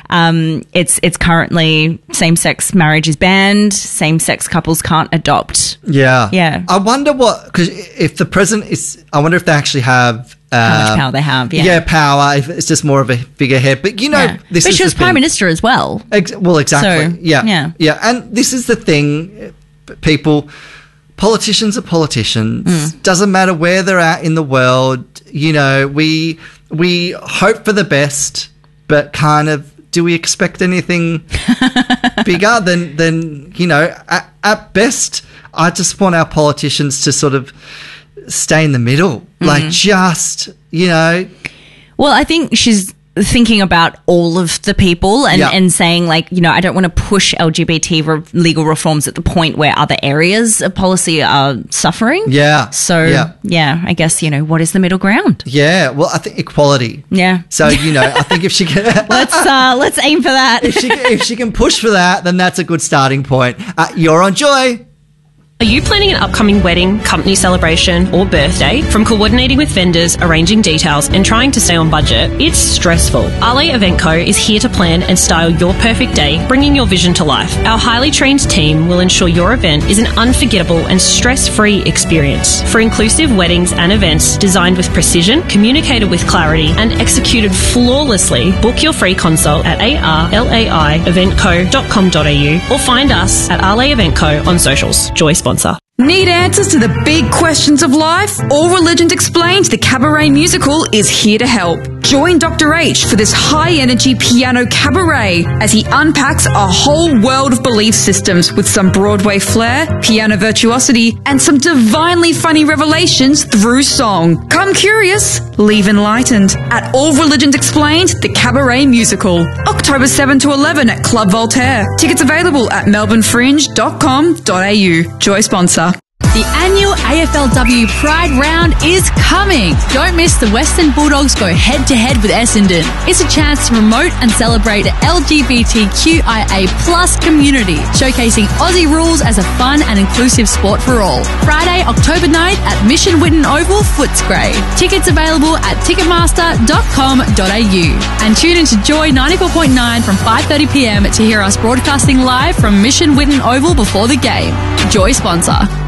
It's currently same-sex marriage is banned. Same-sex couples can't adopt. Yeah. Yeah. I wonder because if the president is, I wonder if they actually have how much power they have. Yeah. Yeah, power. If it's just more of a figurehead. But, you know, this but is she was the thing. Prime Minister as well. Well, exactly. So, yeah. And this is the thing, people. Politicians are politicians. Doesn't matter where they're at in the world. You know, we hope for the best, but kind of, do we expect anything bigger than you know? At best, I just want our politicians to sort of stay in the middle, like just, you know. Well, I think she's thinking about all of the people and saying, like, you know, I don't want to push LGBT legal reforms at the point where other areas of policy are suffering. Yeah. So, I guess, you know, what is the middle ground? Yeah. Well, I think equality. Yeah. So, you know, I think if she can... let's aim for that. If she can push for that, then that's a good starting point. You're on Joy. Are you planning an upcoming wedding, company celebration, or birthday? From coordinating with vendors, arranging details, and trying to stay on budget, it's stressful. Ale Event Co. is here to plan and style your perfect day, bringing your vision to life. Our highly trained team will ensure your event is an unforgettable and stress-free experience. For inclusive weddings and events designed with precision, communicated with clarity, and executed flawlessly, book your free consult at arlaieventco.com.au or find us at Ale Event Co. on socials. Joy sponsor. Need answers to the big questions of life? All Religions Explained, the cabaret musical, is here to help. Join Dr. H for this high-energy piano cabaret as he unpacks a whole world of belief systems with some Broadway flair, piano virtuosity, and some divinely funny revelations through song. Come curious, leave enlightened at All Religions Explained, the cabaret musical. October 7 to 11 at Club Voltaire. Tickets available at melbournefringe.com.au. Joy sponsor. The annual AFLW Pride Round is coming. Don't miss the Western Bulldogs go head-to-head with Essendon. It's a chance to promote and celebrate the LGBTQIA+ community, showcasing Aussie rules as a fun and inclusive sport for all. Friday, October 9th at Mission Whitten Oval, Footscray. Tickets available at ticketmaster.com.au. And tune into Joy 94.9 from 5:30pm to hear us broadcasting live from Mission Whitten Oval before the game. Joy sponsor.